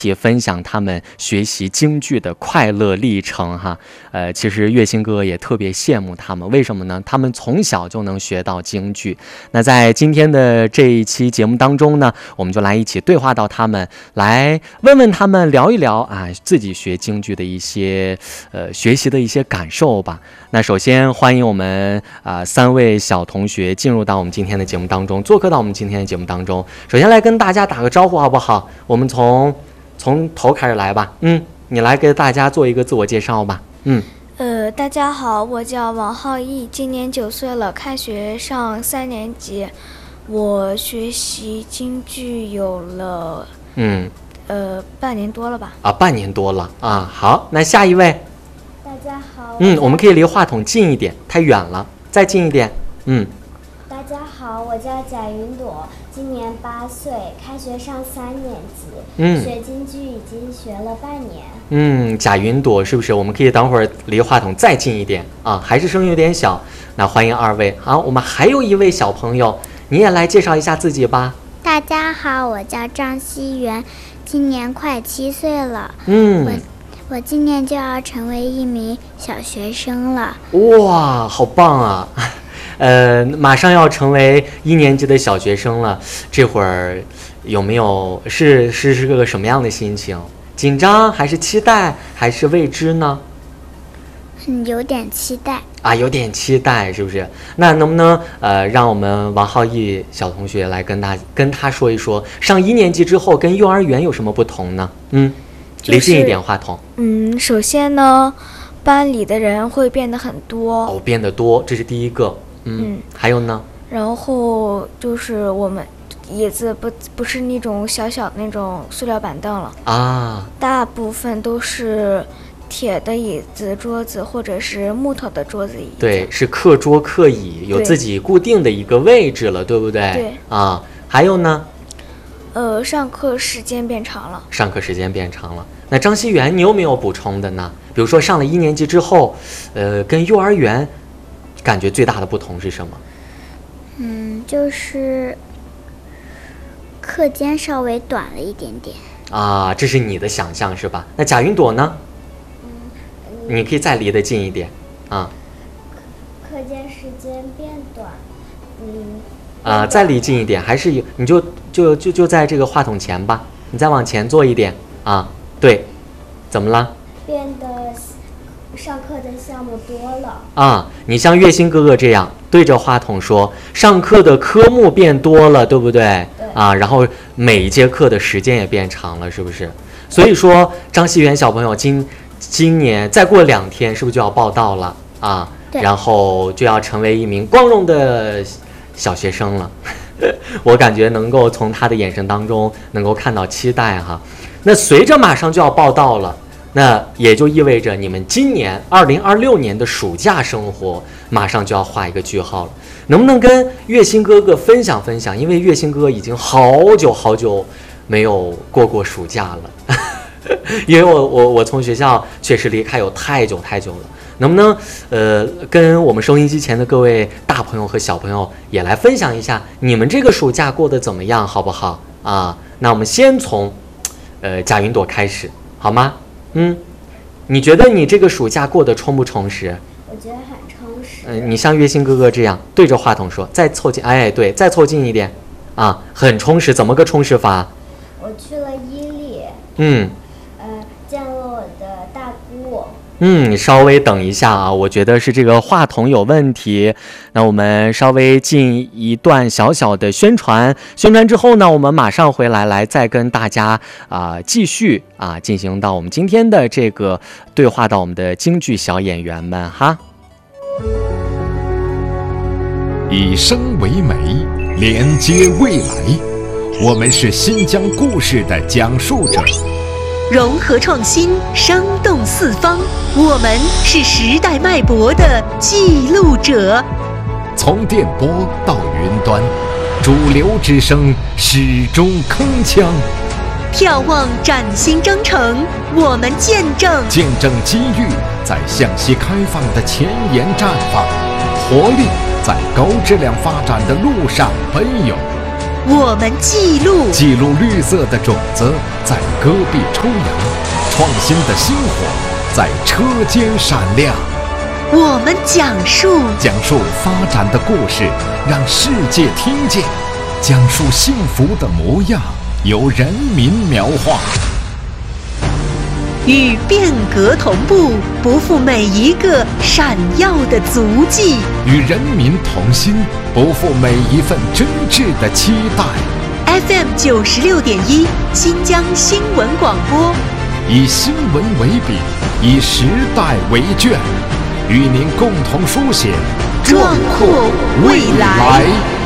起分享他们学习京剧的快乐历程哈。其实月星哥哥也特别羡慕他们，为什么呢？他们从小就能学到京剧。那在今天的这一期节目当中呢，我们就来一起对话到他们，来问问他们，聊一聊啊自己学京剧的一些学习的一些感受吧。那首先欢迎我们3位小同学进入到我们今天的节目当中，做客到我们今天的节目当中。首先来跟大家打个招呼好不好？我们从头开始来吧。你来给大家做一个自我介绍吧。 大家好，我叫王浩毅，今年9岁了，开学上3年级。我学习京剧有了半年多了吧。 半年多了啊。好，那下一位。 大家好。 我们可以离话筒近一点，太远了，再近一点。 大家好，我叫贾云朵，今年8岁，开学上3年级。学京剧已经学了半年。 贾云朵是不是？我们可以等会儿离话筒再近一点啊，还是声音有点小。那欢迎2位。好，我们还有一位小朋友，你也来介绍一下自己吧。 大家好，我叫张希元，今年快7岁了。我今年就要成为一名小学生了。 哇，好棒啊！马上要成为1年级的小学生了，这会儿有没有是个什么样的心情？紧张还是期待还是未知呢？ 有点期待啊，有点期待是不是？那能不能让我们王浩毅小同学来跟他说一说，上1年级之后跟幼儿园有什么不同呢？离近一点话筒。 首先呢，班里的人会变得很多。 变得多，这是第一个。还有呢？ 然后就是我们椅子不是那种小小的那种塑料板凳了啊， 大部分都是铁的椅子、桌子，或者是木头的桌子椅子。 对，是课桌课椅，有自己固定的一个位置了，对不对？ 对啊，还有呢？ 上课时间变长了。那张希元，你有没有补充的呢？比如说上了1年级之后，跟幼儿园感觉最大的不同是什么？ 就是课间稍微短了一点点。 啊，这是你的想象是吧？那贾云朵呢？你可以再离得近一点啊。 课间时间变短。 再离近一点，还是你就在这个话筒前吧，你再往前坐一点啊。对，怎么了？ 变得上课的项目多了啊！你像月星哥哥这样对着话筒说，上课的科目变多了，对不对？ 对啊，然后每一节课的时间也变长了，是不是？所以说，张希元小朋友今年再过2天，是不是就要报到了啊？然后就要成为一名光荣的小学生了。我感觉能够从他的眼神当中能够看到期待哈。那随着马上就要报到了，那也就意味着你们今年2026年的暑假生活马上就要画一个句号了。能不能跟月星哥哥分享分享？因为月星哥已经好久没有过暑假了，因为我从学校确实离开有太久了。能不能跟我们收音机前的各位大朋友和小朋友也来分享一下你们这个暑假过得怎么样，好不好啊？那我们先从贾云朵开始，好吗？你觉得你这个暑假过得充不充实？ 我觉得很充实。 你像月星哥哥这样对着话筒说，再凑近，对，再凑近一点啊，很充实。怎么个充实法？ 我去了伊犁，见了我的大姑。 你稍微等一下啊，我觉得是这个话筒有问题。那我们稍微进一段小小的宣传之后呢，我们马上回来再跟大家继续进行到我们今天的这个对话到我们的京剧小演员们哈。 以声为媒，连接未来，我们是新疆故事的讲述者。 融合创新，生动四方，我们是时代脉搏的记录者。 从电波到云端，主流之声始终铿锵。 眺望崭新征程，我们见证机遇在向西开放的前沿绽放，活力在高质量发展的路上奔涌。 我们记录绿色的种子在戈壁抽芽，创新的星火在车间闪亮。 我们讲述发展的故事，让世界听见；讲述幸福的模样，由人民描画。 与变革同步，不负每一个闪耀的足迹； 与人民同心，不负每一份真挚的期待。 FM 96.1新疆新闻广播， 以新闻为笔，以时代为卷，与您共同书写壮阔未来。